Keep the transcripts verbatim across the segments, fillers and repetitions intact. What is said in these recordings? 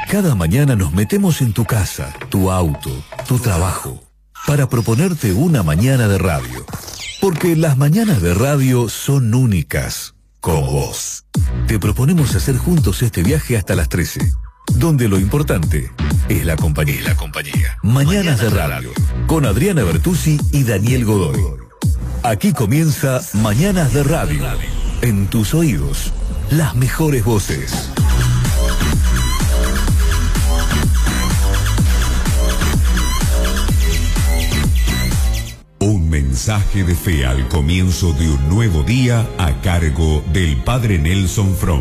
Cada mañana nos metemos en tu casa, tu auto, tu trabajo, para proponerte una mañana de radio. Porque las mañanas de radio son únicas, con vos. Te proponemos hacer juntos este viaje hasta las trece, donde lo importante es la compañía. La compañía. Mañanas de radio, con Adriana Bertuzzi y Daniel Godoy. Aquí comienza Mañanas de Radio. En tus oídos, las mejores voces. Un mensaje de fe al comienzo de un nuevo día a cargo del Padre Nelson From.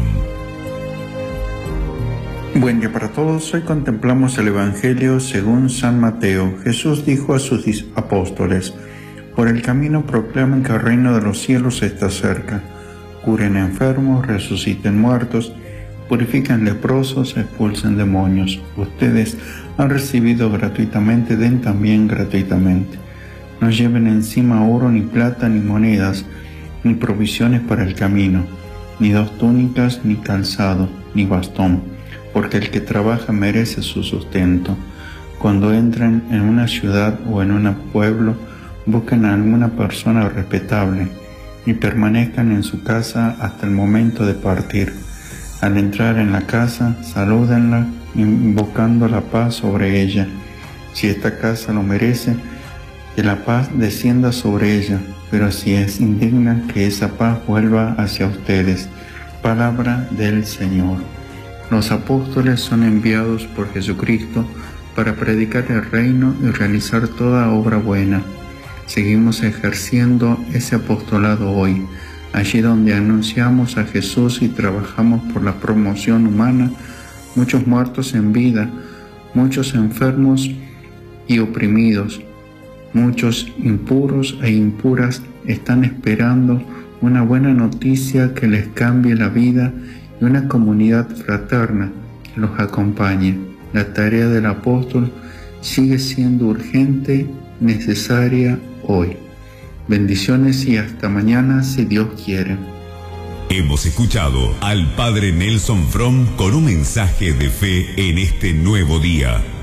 Buen día para todos. Hoy contemplamos el Evangelio según San Mateo. Jesús dijo a sus apóstoles: por el camino proclamen que el reino de los cielos está cerca. Curen enfermos, resuciten muertos, purifiquen leprosos, expulsen demonios. Ustedes han recibido gratuitamente, den también gratuitamente. No lleven encima oro, ni plata, ni monedas, ni provisiones para el camino, ni dos túnicas, ni calzado, ni bastón, porque el que trabaja merece su sustento. Cuando entren en una ciudad o en un pueblo, busquen a alguna persona respetable y permanezcan en su casa hasta el momento de partir. Al entrar en la casa, salúdenla, invocando la paz sobre ella. Si esta casa lo merece, que la paz descienda sobre ella, pero si es indigna, que esa paz vuelva hacia ustedes. Palabra del Señor. Los apóstoles son enviados por Jesucristo para predicar el reino y realizar toda obra buena. Seguimos ejerciendo ese apostolado hoy, allí donde anunciamos a Jesús y trabajamos por la promoción humana. Muchos muertos en vida, muchos enfermos y oprimidos, muchos impuros e impuras están esperando una buena noticia que les cambie la vida y una comunidad fraterna que los acompañe. La tarea del apóstol sigue siendo urgente, necesaria hoy. Bendiciones y hasta mañana si Dios quiere. Hemos escuchado al Padre Nelson From con un mensaje de fe en este nuevo día.